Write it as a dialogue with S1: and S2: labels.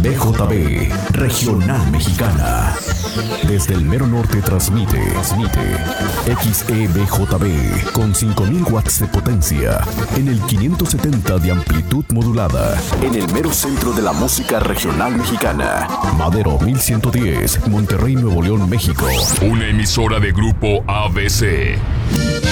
S1: XEBJB, Regional Mexicana. Desde el mero norte transmite XEBJB con 5000 watts de potencia en el 570 de amplitud modulada en el mero centro de la música regional mexicana. Madero 1110, Monterrey, Nuevo León, México.
S2: Una emisora de Grupo ABC.